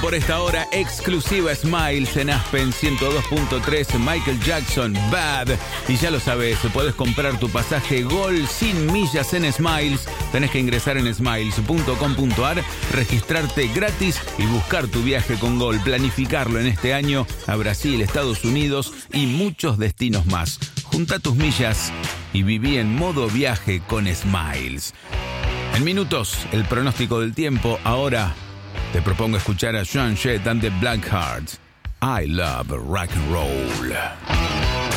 por esta hora exclusiva Smiles en Aspen 102.3, Michael Jackson, Bad. Y ya lo sabes, podés comprar tu pasaje Gol sin millas en Smiles. Tenés que ingresar en smiles.com.ar, registrarte gratis y buscar tu viaje con Gol, planificarlo en este año a Brasil, Estados Unidos y muchos destinos más. Junta tus millas y viví en modo viaje con Smiles. En minutos, el pronóstico del tiempo. Ahora te propongo escuchar a Joan Jett and the Blackhearts. I love rock and roll.